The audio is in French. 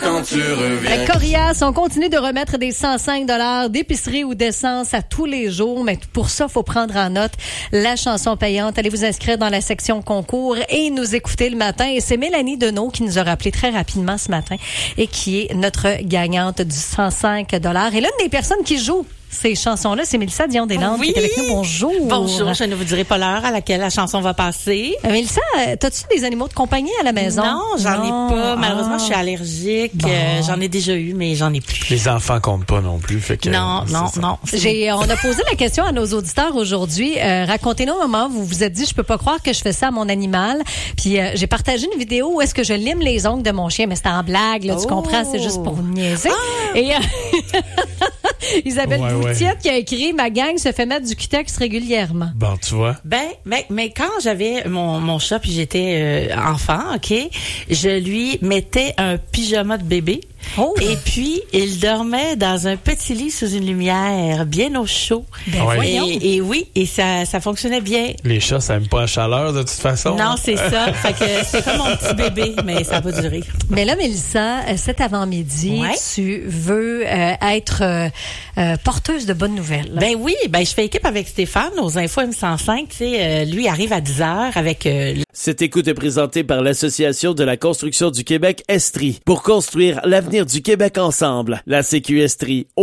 quand tu reviens. Corias, on continue de remettre des 105 $ d'épicerie ou d'essence à tous les jours, mais pour ça, faut prendre en note la chanson payante. Allez vous inscrire dans la section concours et nous écouter le matin. Et c'est Mélanie Deneau qui nous a rappelé très rapidement ce matin et qui est notre gagnante du 105 $. Et l'une des personnes qui joue ces chansons-là, c'est Mélissa Dion-Deslandes qui est avec nous. Bonjour. Bonjour, je ne vous dirai pas l'heure à laquelle la chanson va passer. Mélissa, t'as-tu des animaux de compagnie à la maison? Non, j'en ai pas. Malheureusement, je suis allergique. Bon. J'en ai déjà eu, mais j'en ai plus. Les enfants comptent pas non plus. Fait que, non. On a posé la question à nos auditeurs aujourd'hui. Racontez-nous un moment où vous vous êtes dit, je peux pas croire que je fais ça à mon animal. Puis j'ai partagé une vidéo où est-ce que je lime les ongles de mon chien, mais c'était en blague, là, tu comprends? C'est juste pour vous niaiser. Et Isabelle Boutiette qui a écrit « Ma gang se fait mettre du cutex régulièrement ». Bon, tu vois. Mais quand j'avais mon chat puis j'étais enfant, OK, je lui mettais un pyjama de bébé. Oh. Et puis, il dormait dans un petit lit sous une lumière, bien au chaud. Et oui, et ça fonctionnait bien. Les chats, ça aime pas la chaleur de toute façon. Non, c'est ça. Fait que c'est comme mon petit bébé, mais ça n'a pas duré. Mais là, Mélissa, cet avant-midi, tu veux être porteuse de bonnes nouvelles. Ben oui, je fais équipe avec Stéphane aux Infos M105. Tu sais, lui arrive à 10h avec... Cette écoute est présentée par l'Association de la construction du Québec Estrie pour construire l'avenir du Québec ensemble. La CQ Estrie.